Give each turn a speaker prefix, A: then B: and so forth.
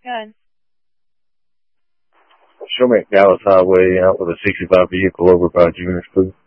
A: Good.
B: Show me Dallas Highway out with a 65 vehicle over by Junior's, please.